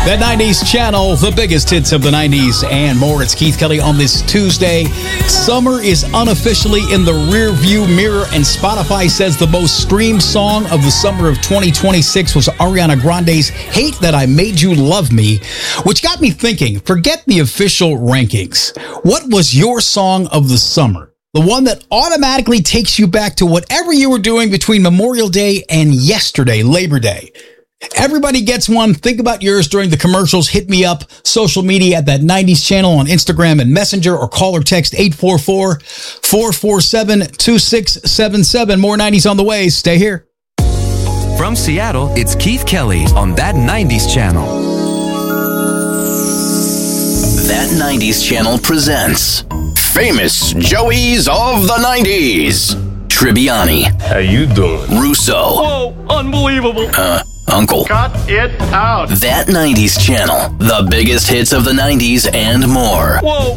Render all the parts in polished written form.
The 90s channel, the biggest hits of the 90s and more. It's Keith Kelly on this Tuesday. Summer is unofficially in the rearview mirror, and Spotify says the most streamed song of the summer of 2026 was Ariana Grande's Hate That I Made You Love Me, which got me thinking, forget the official rankings. What was your song of the summer? The one that automatically takes you back to whatever you were doing between Memorial Day and yesterday, Labor Day. Everybody gets one. Think about yours during the commercials. Hit me up, social media at That 90s Channel on Instagram and Messenger, or call or text 844-447-2677. More 90s on the way. Stay here. From Seattle, it's Keith Kelly on That 90s Channel. That 90s Channel presents Famous Joeys of the 90s. Tribbiani. How you doing? Russo. Whoa, unbelievable. Uncle. Cut it out. That 90s Channel. The biggest hits of the 90s and more. Whoa.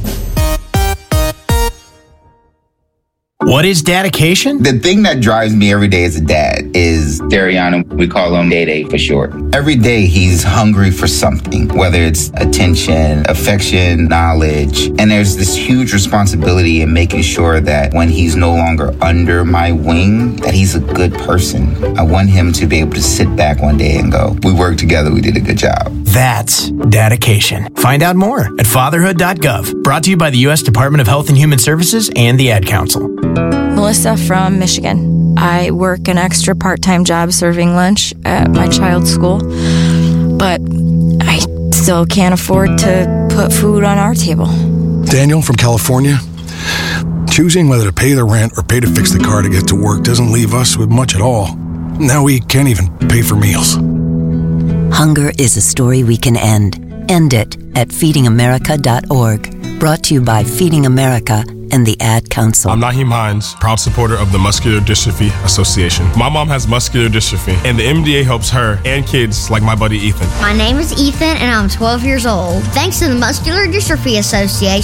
What is dedication? The thing that drives me every day as a dad is Dariano. We call him Day Day for short. Every day he's hungry for something, whether it's attention, affection, knowledge. And there's this huge responsibility in making sure that when he's no longer under my wing, that he's a good person. I want him to be able to sit back one day and go, we worked together, we did a good job. That's dedication. Find out more at fatherhood.gov. Brought to you by the U.S. Department of Health and Human Services and the Ad Council. Melissa from Michigan. I work an extra part-time job serving lunch at my child's school, but I still can't afford to put food on our table. Daniel from California. Choosing whether to pay the rent or pay to fix the car to get to work doesn't leave us with much at all. Now we can't even pay for meals. Hunger is a story we can end. End it at feedingamerica.org. Brought to you by Feeding America and the Ad Council. I'm Naheem Hines, proud supporter of the Muscular Dystrophy Association. My mom has muscular dystrophy, and the MDA helps her and kids like my buddy Ethan. My name is Ethan, and I'm 12 years old. Thanks to the Muscular Dystrophy Association,